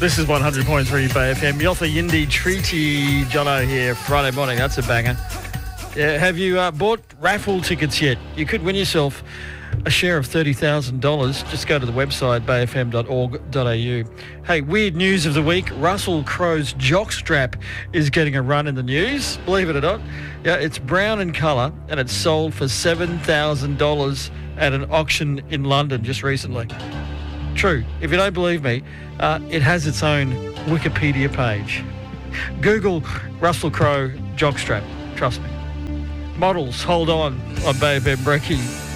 This is 100.3 Bay FM. Yotha Yindi Treaty Jono here, Friday morning. That's a banger. Yeah, have you bought raffle tickets yet? You could win yourself a share of $30,000. Just go to the website, bayfm.org.au. Hey, weird news of the week. Russell Crowe's jockstrap is getting a run in the news, believe it or not. Yeah, it's brown in colour and it's sold for $7,000 at an auction in London just recently. True. If you don't believe me, it has its own Wikipedia page. Google Russell Crowe jockstrap. Trust me. Models, hold on Bay FM Brekkie.